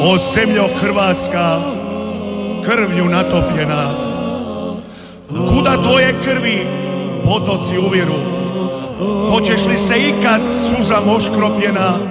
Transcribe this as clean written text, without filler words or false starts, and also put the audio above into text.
O zemljo Hrvatska, krvlju natopljena, kuda tvoje krvi potoci uviru? Hoćeš li se ikad suzam oškropljena